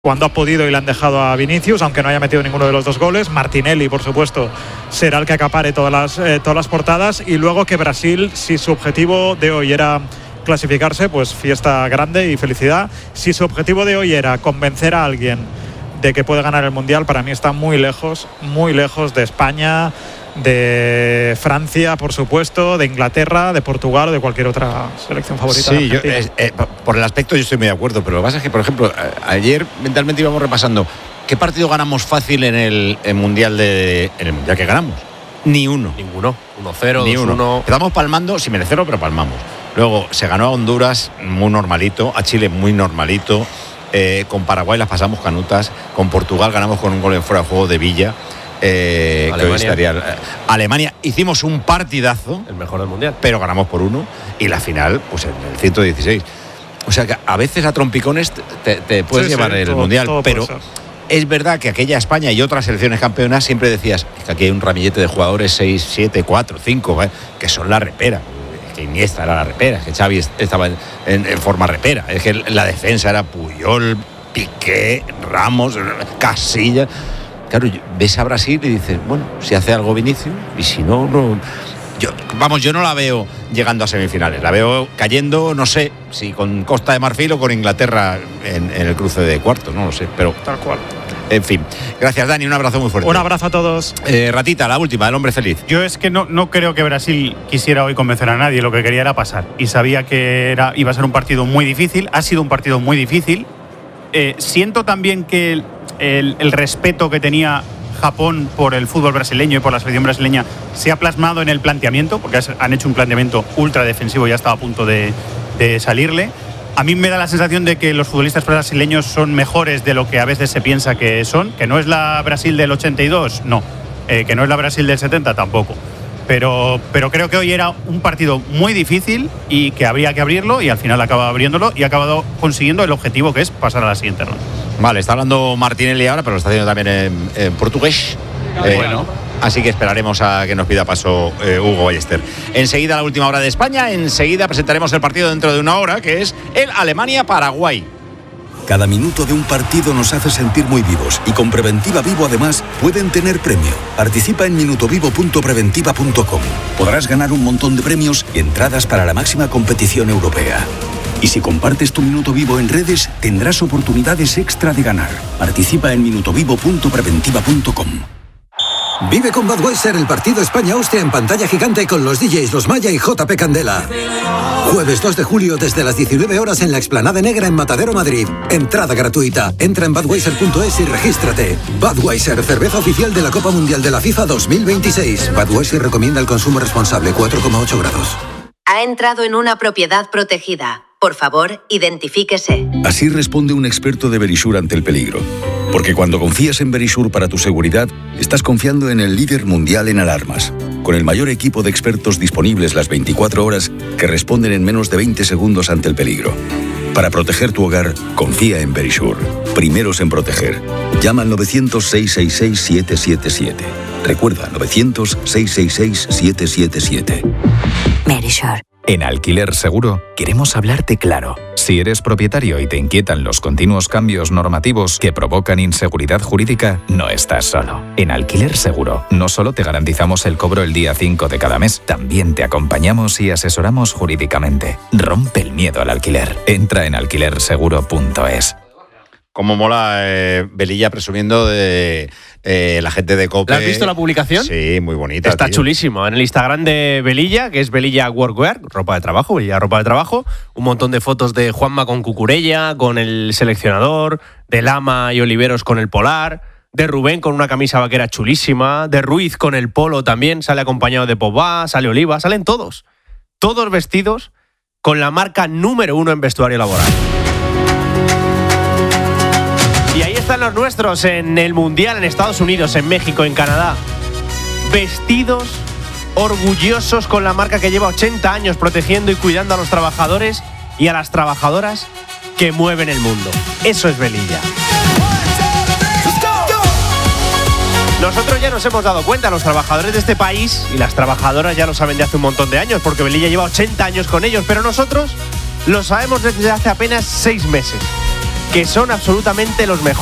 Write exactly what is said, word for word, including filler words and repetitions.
cuando ha podido y le han dejado a Vinicius, aunque no haya metido ninguno de los dos goles. Martinelli, por supuesto, será el que acapare todas las, eh, todas las portadas. Y luego que Brasil, si su objetivo de hoy era clasificarse, pues fiesta grande y felicidad. Si su objetivo de hoy era convencer a alguien de que puede ganar el Mundial, para mí está muy lejos, muy lejos de España, de Francia, por supuesto, de Inglaterra, de Portugal o de cualquier otra selección favorita. Sí, yo, eh, eh, por el aspecto yo estoy muy de acuerdo, pero lo que pasa es que, por ejemplo, ayer mentalmente íbamos repasando ¿qué partido ganamos fácil en el, el Mundial de en el Mundial que ganamos? Ni uno. Ninguno. uno cero, Ni dos uno. uno. Empezamos palmando, sin merecerlo, pero palmamos. Luego se ganó a Honduras muy normalito, a Chile muy normalito, eh, con Paraguay las pasamos canutas, con Portugal ganamos con un gol en fuera de juego de Villa. Eh, que hoy estaría, eh, Alemania hicimos un partidazo, el mejor del mundial, pero ganamos por uno, y la final pues en el ciento dieciséis. O sea que a veces a trompicones te, te puedes sí, llevar sí, el todo, mundial, todo pero es verdad que aquella España y otras selecciones campeonas siempre decías es que aquí hay un ramillete de jugadores seis, siete, cuatro, cinco, eh, que son la repera. Es que Iniesta era la repera, es que Xavi estaba en, en, en forma repera, es que la defensa era Puyol, Piqué, Ramos, Casillas. Claro, ves a Brasil y dices, bueno, si hace algo Vinicius, y si no, no. Yo, vamos, yo no la veo llegando a semifinales, la veo cayendo, no sé, si con Costa de Marfil o con Inglaterra en, en el cruce de cuartos, no lo sé, pero. Tal cual. En fin. Gracias, Dani, un abrazo muy fuerte. Un abrazo a todos. Eh, Ratita, la última, el hombre feliz. Yo es que no, no creo que Brasil quisiera hoy convencer a nadie, lo que quería era pasar. Y sabía que era, iba a ser un partido muy difícil, ha sido un partido muy difícil. Eh, siento también que el, el, el respeto que tenía Japón por el fútbol brasileño y por la selección brasileña se ha plasmado en el planteamiento, porque han hecho un planteamiento ultra defensivo y ya estaba a punto de, de salirle. A mí me da la sensación de que los futbolistas brasileños son mejores de lo que a veces se piensa que son, que no es la Brasil del ochenta y dos, no, eh, que no es la Brasil del setenta tampoco. Pero, pero creo que hoy era un partido muy difícil y que habría que abrirlo, y al final acaba abriéndolo y ha acabado consiguiendo el objetivo, que es pasar a la siguiente ronda. Vale, está hablando Martinelli ahora, pero lo está haciendo también en, en portugués. Eh, bueno. Así que esperaremos a que nos pida paso eh, Hugo Ballester. Enseguida la última hora de España, enseguida presentaremos el partido dentro de una hora, que es el Alemania-Paraguay. Cada minuto de un partido nos hace sentir muy vivos, y con Preventiva Vivo además pueden tener premio. Participa en minutovivo punto preventiva punto com. Podrás ganar un montón de premios y entradas para la máxima competición europea. Y si compartes tu minuto vivo en redes, tendrás oportunidades extra de ganar. Participa en minutovivo punto preventiva punto com. Vive con Budweiser el partido España-Austria en pantalla gigante con los D Js Los Maya y J P Candela. Jueves dos de julio desde las diecinueve horas en la Explanada Negra en Matadero, Madrid. Entrada gratuita. Entra en budweiser punto es y regístrate. Budweiser, cerveza oficial de la Copa Mundial de la FIFA dos mil veintiséis. Budweiser recomienda el consumo responsable, cuatro coma ocho grados. Ha entrado en una propiedad protegida. Por favor, identifíquese. Así responde un experto de Verisure ante el peligro. Porque cuando confías en Verisure para tu seguridad, estás confiando en el líder mundial en alarmas, con el mayor equipo de expertos disponibles las veinticuatro horas que responden en menos de veinte segundos ante el peligro. Para proteger tu hogar, confía en Verisure. Primeros en proteger. Llama al novecientos, seiscientos sesenta y seis, siete siete siete. Recuerda, novecientos, seiscientos sesenta y seis, siete siete siete. Verisure. En Alquiler Seguro queremos hablarte claro. Si eres propietario y te inquietan los continuos cambios normativos que provocan inseguridad jurídica, no estás solo. En Alquiler Seguro no solo te garantizamos el cobro el día cinco de cada mes, también te acompañamos y asesoramos jurídicamente. Rompe el miedo al alquiler. Entra en alquiler seguro punto es. Como mola eh, Velilla presumiendo de eh, la gente de COPE. ¿La has visto la publicación? Sí, muy bonita. Está tío. chulísimo. En el Instagram de Velilla, que es Velilla Workwear, ropa de trabajo, Velilla ropa de trabajo. Un montón de fotos de Juanma con Cucurella, con el seleccionador, de Lama y Oliveros con el polar, de Rubén con una camisa vaquera chulísima, de Ruiz con el polo también, sale acompañado de Pogba, sale Oliva, salen todos. Todos vestidos con la marca número uno en vestuario laboral. Y ahí están los nuestros en el Mundial, en Estados Unidos, en México, en Canadá. Vestidos, orgullosos con la marca que lleva ochenta años protegiendo y cuidando a los trabajadores y a las trabajadoras que mueven el mundo. Eso es Velilla. Nosotros ya nos hemos dado cuenta, los trabajadores de este país y las trabajadoras ya lo saben de hace un montón de años, porque Velilla lleva ochenta años con ellos, pero nosotros lo sabemos desde hace apenas seis meses. que son absolutamente los mejores.